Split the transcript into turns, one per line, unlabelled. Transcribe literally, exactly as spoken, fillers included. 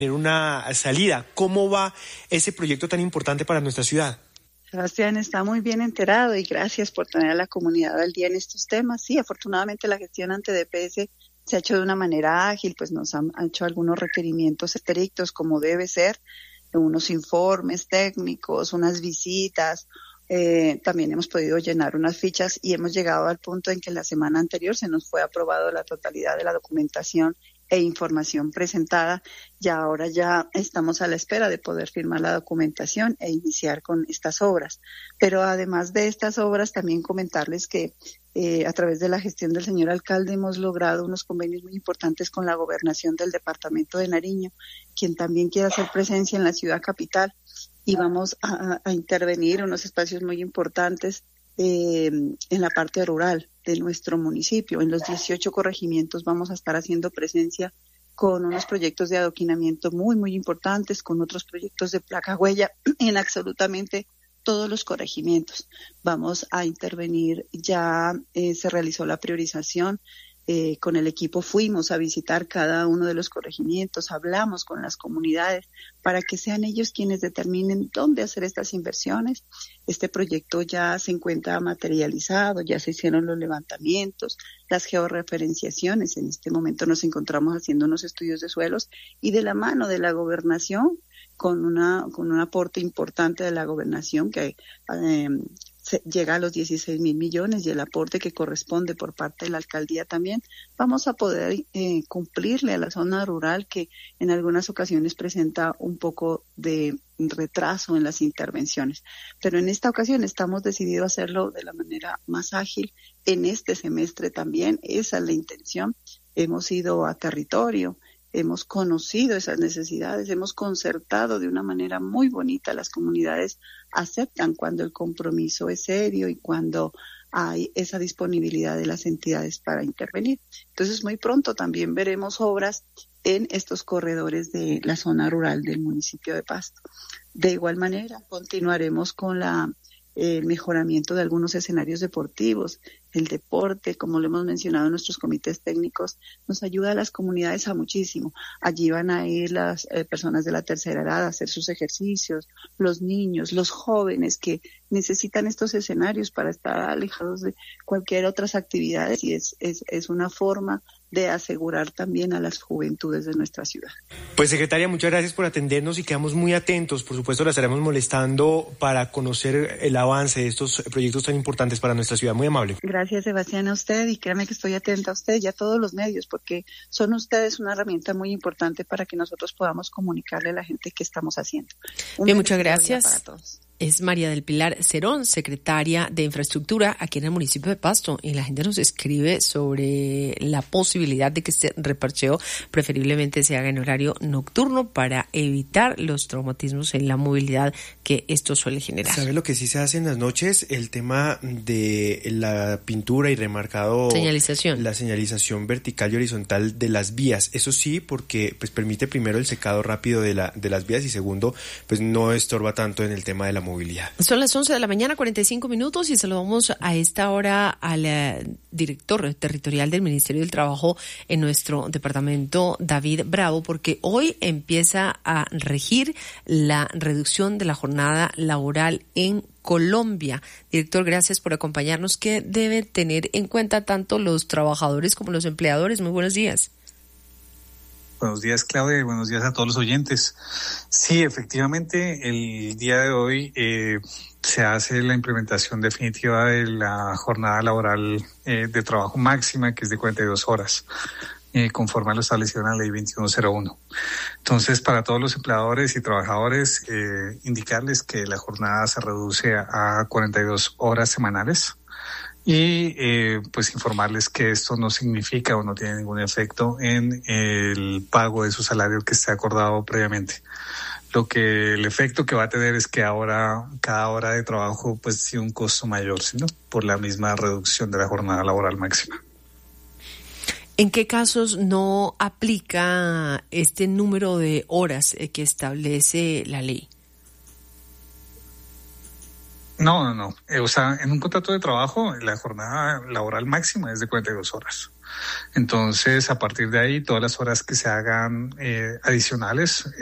una salida. ¿Cómo va ese proyecto tan importante para nuestra ciudad?
Sebastián está muy bien enterado y gracias por tener a la comunidad al día en estos temas. Sí, afortunadamente la gestión ante D P S se ha hecho de una manera ágil, pues nos han hecho algunos requerimientos estrictos como debe ser, unos informes técnicos, unas visitas. Eh, también hemos podido llenar unas fichas y hemos llegado al punto en que la semana anterior se nos fue aprobado la totalidad de la documentación e información presentada y ahora ya estamos a la espera de poder firmar la documentación e iniciar con estas obras. Pero además de estas obras, también comentarles que eh, a través de la gestión del señor alcalde hemos logrado unos convenios muy importantes con la gobernación del departamento de Nariño, quien también quiere hacer presencia en la ciudad capital, y vamos a, a intervenir unos espacios muy importantes eh, en la parte rural de nuestro municipio. En los dieciocho corregimientos vamos a estar haciendo presencia con unos proyectos de adoquinamiento muy, muy importantes, con otros proyectos de placa huella en absolutamente todos los corregimientos. Vamos a intervenir, ya eh, se realizó la priorización. Eh, con el equipo fuimos a visitar cada uno de los corregimientos, hablamos con las comunidades para que sean ellos quienes determinen dónde hacer estas inversiones. Este proyecto ya se encuentra materializado, ya se hicieron los levantamientos, las georreferenciaciones. En este momento nos encontramos haciendo unos estudios de suelos y de la mano de la gobernación, con una con un aporte importante de la gobernación que eh, llega a los dieciséis mil millones y el aporte que corresponde por parte de la alcaldía también, vamos a poder eh, cumplirle a la zona rural que en algunas ocasiones presenta un poco de retraso en las intervenciones. Pero en esta ocasión estamos decididos a hacerlo de la manera más ágil. En este semestre también, esa es la intención. Hemos ido a territorio, hemos conocido esas necesidades, hemos concertado de una manera muy bonita. Las comunidades aceptan cuando el compromiso es serio y cuando hay esa disponibilidad de las entidades para intervenir. Entonces, muy pronto también veremos obras en estos corredores de la zona rural del municipio de Pasto. De igual manera, continuaremos con la el mejoramiento de algunos escenarios deportivos. El deporte, como lo hemos mencionado en nuestros comités técnicos, nos ayuda a las comunidades a muchísimo. Allí van a ir las eh, personas de la tercera edad a hacer sus ejercicios, los niños, los jóvenes que necesitan estos escenarios para estar alejados de cualquier otras actividades, y es, es, es una forma de asegurar también a las juventudes de nuestra ciudad.
Pues, secretaria, muchas gracias por atendernos y quedamos muy atentos. Por supuesto, la estaremos molestando para conocer el avance de estos proyectos tan importantes para nuestra ciudad. Muy amable.
Gracias, Sebastián, a usted, y créame que estoy atenta a usted y a todos los medios, porque son ustedes una herramienta muy importante para que nosotros podamos comunicarle a la gente qué estamos haciendo. Un
Bien, muchas gracias.
Para todos.
Es María del Pilar Cerón, secretaria de Infraestructura aquí en el municipio de Pasto, y la gente nos escribe sobre la posibilidad de que este reparcheo preferiblemente se haga en horario nocturno para evitar los traumatismos en la movilidad que esto suele generar.
¿Sabe lo que sí se hace en las noches? El tema de la pintura y remarcado,
señalización,
la señalización vertical y horizontal de las vías. Eso sí, porque pues permite primero el secado rápido de la de las vías y segundo, pues no estorba tanto en el tema de la movilidad. Movilidad.
Son las once de la mañana, cuarenta y cinco minutos, y saludamos a esta hora al uh, director territorial del Ministerio del Trabajo en nuestro departamento, David Bravo, porque hoy empieza a regir la reducción de la jornada laboral en Colombia. Director, gracias por acompañarnos. ¿Qué deben tener en cuenta tanto los trabajadores como los empleadores? Muy buenos días.
Buenos días, Claudia, y buenos días a todos los oyentes. Sí, efectivamente, el día de hoy eh, se hace la implementación definitiva de la jornada laboral eh, de trabajo máxima, que es de cuarenta y dos horas, eh, conforme a lo establecido en la ley veintiuno cero uno. Entonces, para todos los empleadores y trabajadores, eh, indicarles que la jornada se reduce a cuarenta y dos horas semanales. Y eh, pues informarles que esto no significa o no tiene ningún efecto en el pago de su salario que esté acordado previamente. Lo que el efecto que va a tener es que ahora cada hora de trabajo pues tiene un costo mayor, ¿no? Por la misma reducción de la jornada laboral máxima.
¿En qué casos no aplica este número de horas que establece la ley?
No, no, no. Eh, o sea, en un contrato de trabajo, la jornada laboral máxima es de cuarenta y dos horas. Entonces, a partir de ahí, todas las horas que se hagan eh, adicionales